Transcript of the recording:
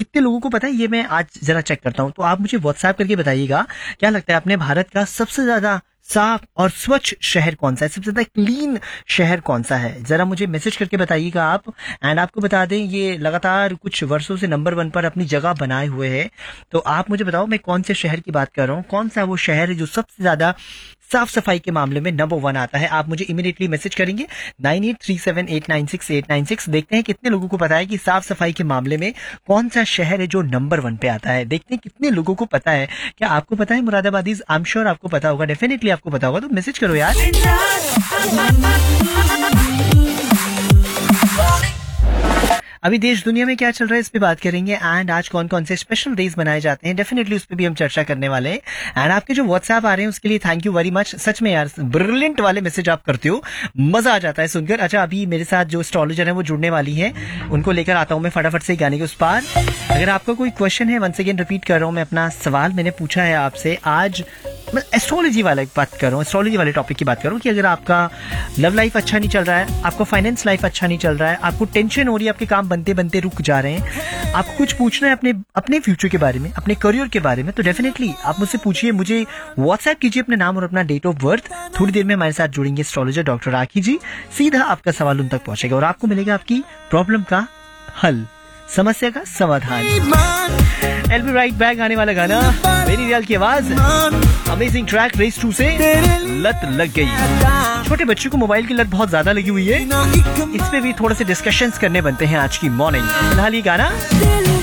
कितने लोगों को पता है ये मैं आज जरा चेक करता हूँ, तो आप मुझे व्हाट्सएप करके बताइएगा क्या लगता है अपने भारत का सबसे ज्यादा साफ और स्वच्छ शहर कौन सा है, सबसे ज्यादा क्लीन शहर कौन सा है, जरा मुझे मैसेज करके बताइएगा आप। एंड आपको बता दें ये लगातार कुछ वर्षों से नंबर 1 पर अपनी जगह बनाए हुए है। तो आप मुझे बताओ मैं कौन से शहर की बात कर रहा हूँ, कौन सा वो शहर है जो सबसे ज्यादा साफ सफाई के मामले में नंबर 1 आता है। आप मुझे इमीडिएटली मैसेज करेंगे 9837896896। देखते हैं कितने लोगों को पता है कि साफ सफाई के मामले में कौन सा शहर है जो नंबर 1 पे आता है। देखते हैं कितने लोगों को पता है। क्या आपको पता है मुरादाबादीज? आई एम श्योर आपको पता होगा, डेफिनेटली आपको पता होगा, तो मैसेज करो यार। अभी देश दुनिया में क्या चल रहा है इस पे बात करेंगे। एंड आज कौन कौन से स्पेशल डेज मनाए जाते हैं, डेफिनेटली उस पर भी हम चर्चा करने वाले हैं। एंड आपके जो व्हाट्सएप आ रहे हैं उसके लिए थैंक यू वेरी मच। सच में यार ब्रिलियंट वाले मैसेज आप करते हो, मजा आ जाता है सुनकर। अच्छा अभी मेरे साथ जो एस्ट्रोलॉजर है वो जुड़ने वाली है, उनको लेकर आता हूँ मैं फटाफट से गाने के उस पार। अगर आपका कोई क्वेश्चन है, वंस अगेन रिपीट कर रहा हूँ मैं अपना सवाल मैंने पूछा है आपसे। आज मैं एस्ट्रोलॉजी वाला बात कर रहा हूँ, एस्ट्रोलॉजी वाले टॉपिक की बात कर रहा हूँ कि अगर आपका लव लाइफ अच्छा नहीं चल रहा है, आपका फाइनेंस लाइफ अच्छा नहीं चल रहा है, आपको टेंशन हो रही है, आपके काम बनते बनते रुक जा रहे हैं, आपको कुछ पूछना है अपने फ्यूचर के बारे में, अपने करियर के बारे में, तो डेफिनेटली आप मुझसे पूछिए, मुझे व्हाट्सएप कीजिए अपने नाम और अपना डेट ऑफ बर्थ। थोड़ी देर में हमारे साथ जुड़ेंगे एस्ट्रोलॉजर डॉक्टर राखी जी, सीधा आपका सवाल उन तक पहुंचेगा और आपको मिलेगा आपकी प्रॉब्लम का हल, समस्या का समाधान। I'll be right back। आने वाला गाना मेरी रियल की आवाज, अमेजिंग ट्रैक रेस 2 से लत लग गई। छोटे बच्चों को मोबाइल की लत बहुत ज्यादा लगी हुई है, इस पे भी थोड़े से डिस्कशंस करने बनते हैं आज की मॉर्निंग। फिलहाल ये गाना